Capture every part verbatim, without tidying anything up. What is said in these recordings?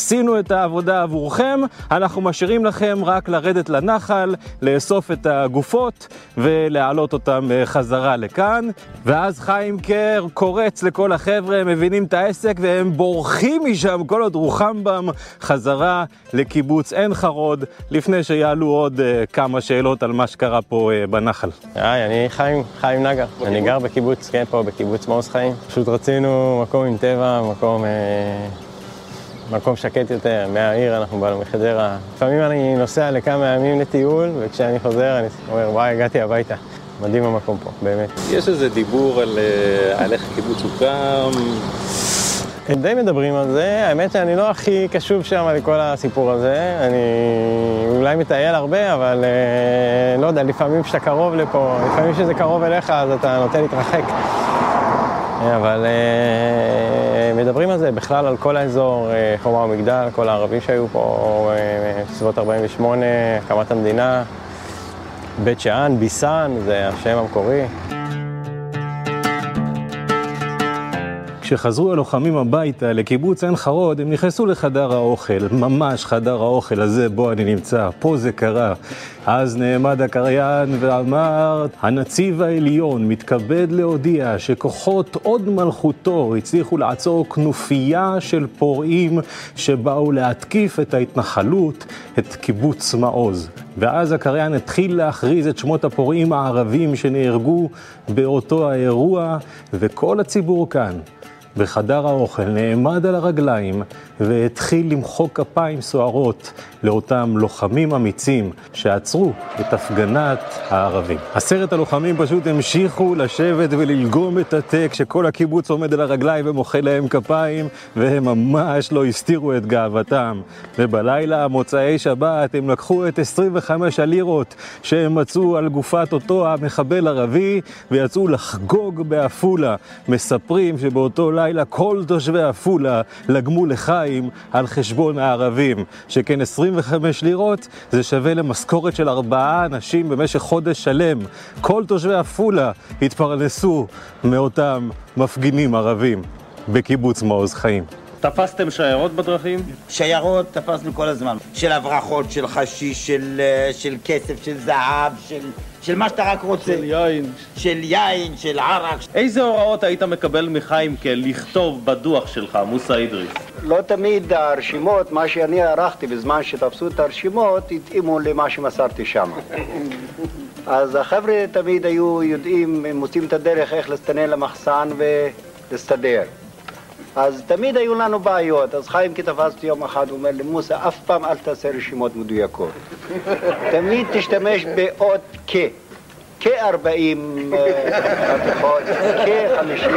עשינו את העבודה עבורכם, אנחנו משאירים לכם רק לרדת לנחל, לאסוף את הגופות ולהעלות אותם חזרה לכאן. ואז חיים קר קורץ לכל החבר'ה, הם מבינים את העסק והם בורחים משם כל עוד רוחמבם חזרה לקיבוץ עין חרוד, לפני שיעלו עוד uh, כמה שאלות על מה שקרה פה uh, בנחל. היי, אני חיים, חיים נגר. בקיבוץ? אני גר בקיבוץ, כן, פה בקיבוץ מעוז חיים. פשוט רצינו מקום עם טבע, מקום, אה, מקום שקט יותר. מהעיר אנחנו באנו מחדרה. לפעמים אני נוסע לכמה ימים לטיול, וכשאני חוזר אני אומר, וואי, הגעתי הביתה. מדהים המקום פה, באמת. יש איזה דיבור על, על איך הקיבוץ הוקם? הם די מדברים על זה. האמת שאני לא הכי קשוב שם לכל הסיפור הזה. אני אולי מטייל הרבה, אבל אה, לא יודע, לפעמים כשאתה קרוב לפה, לפעמים כשזה קרוב אליך, אז אתה נוטה להתרחק. אבל אה, מדברים על זה בכלל על כל האזור, אה, חומה ומגדל, כל הערבים שהיו פה, אה, בסביבות ארבעים ושמונה, הקמת המדינה, בית שאן, ביסן, זה השם המקורי. כשחזרו הלוחמים הביתה לקיבוץ עין חרוד, הם נכנסו לחדר האוכל, ממש חדר האוכל הזה בו אני נמצא, פה זה קרה. אז נעמד הקריין ואמר, הנציב העליון מתכבד להודיע שכוחות עוד מלכותו הצליחו לעצור כנופיה של פורעים שבאו להתקיף את ההתנחלות, את קיבוץ מעוז. ואז הקריין התחיל להכריז את שמות הפורעים הערבים שנהרגו באותו האירוע, וכל הציבור כאן בחדר האוכל נעמד על הרגליים והתחיל למחוא כפיים סוערות לאותם לוחמים אמיצים שעצרו את הפגנת הערבים. עשרת הלוחמים פשוט המשיכו לשבת וללגום את התה כשכל הקיבוץ עומד על הרגליים ומוחא להם כפיים, והם ממש לא הסתירו את גאוותם. ובלילה, מוצאי שבת, הם לקחו את עשרים וחמש הלירות שהם מצאו על גופת אותו המחבל ערבי ויצאו לחגוג באפולה. מספרים שבאותו לילה כל תושבי אפולה לגמו לחיים על חשבון הערבים, שכן עשרים וחמש לירות זה שווה למשכורת של ארבעה אנשים במשך חודש שלם. כל תושבי אפולה התפרנסו מאותם מפגינים ערבים בקיבוץ מעוז חיים. תפסתם שיירות בדרכים? שיירות תפסנו כל הזמן, של הברחות, של חשיש, של, של כסף, של זהב, של, של מה שאתה רק רוצה. של יין. של יין, של ערק. איזה הוראות היית מקבל מחיים לכתוב בדוח שלך, מוסא אדריס? לא תמיד הרשימות, מה שאני ערכתי בזמן שתפסו את הרשימות, התאימו למה שמסרתי שם. אז החבר'ה תמיד היו יודעים, הם מוצאים את הדרך איך להסתנן למחסן ולהסתדר. אז תמיד היו לנו בעיות. אז חיים כתפסתי יום אחד, הוא אומר לי, מוסא, אף פעם אל תעשה רשימות מדויקות. תמיד תשתמש באות כ. כ-ארבעים חתיכות, כ-חמישים.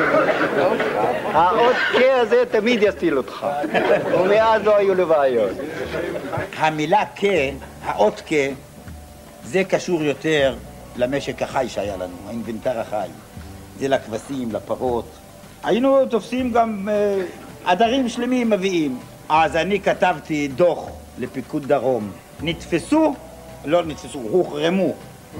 האות כ הזה תמיד יסתיל אותך. ומאז לא היו לבעיות. המילה כ, האות כ, זה קשור יותר למשק החי שהיה לנו, האינבנטר החי. זה לכבשים, לפרות. היינו תופסים גם עדרים שלמים מביאים. אז אני כתבתי דוח לפיקוד דרום. נתפסו, לא נתפסו, הוחרמו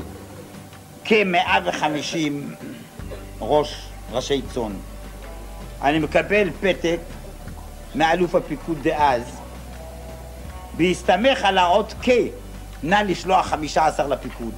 כ-מאה וחמישים ראש, ראשי צאן. אני מקבל פתק מאלוף הפיקוד דאז, בהסתמך על האות כ, נא לשלוח חמישה עשר לפיקוד.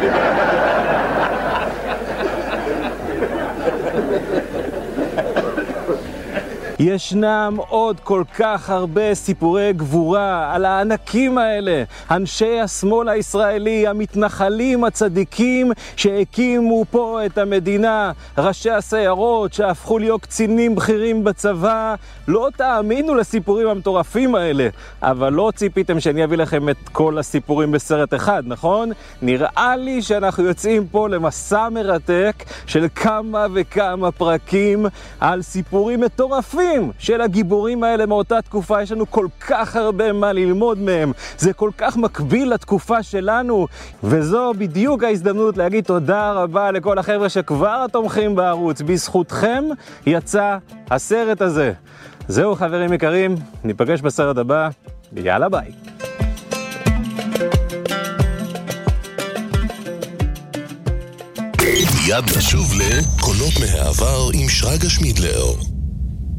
ישנם עוד כל כך הרבה סיפורי גבורה על הענקים האלה, אנשי השמאל הישראלי, המתנחלים הצדיקים שהקימו פה את המדינה, ראשי הסיירות שהפכו להיות קצינים בכירים בצבא. לא תאמינו לסיפורים המטורפים האלה, אבל לא ציפיתם שאני אביא לכם את כל הסיפורים בסרט אחד, נכון? נראה לי שאנחנו יוצאים פה למסע מרתק של כמה וכמה פרקים על סיפורים מטורפים של הגיבורים האלה מאותה תקופה. יש לנו כל כך הרבה מה ללמוד מהם, זה כל כך מקביל לתקופה שלנו, וזו בדיוק ההזדמנות להגיד תודה רבה לכל החבר'ה שכבר תומכים בערוץ. בזכותכם יצא הסרט הזה. זהו חברים יקרים, ניפגש בסרט הבא, יאללה ביי. מיד נשוב לקולות מהעבר עם שרגא שמידלר.